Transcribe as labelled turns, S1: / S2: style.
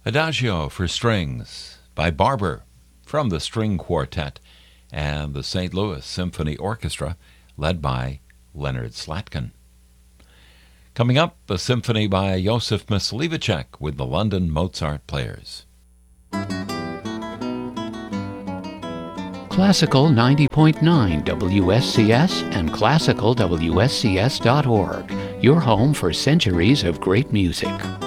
S1: Adagio for Strings by Barber from the String Quartet and the St. Louis Symphony Orchestra, led by Leonard Slatkin. Coming up, a symphony by Josef Mysliveček with the London Mozart Players.
S2: Classical 90.9 WSCS and classicalwscs.org, your home for centuries of great music.